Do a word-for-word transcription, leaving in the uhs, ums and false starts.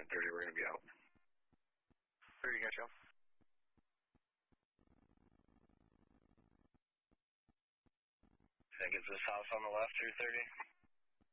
thirty, we're going to be out. thirty, you got you. That gets us south on the left, three thirty.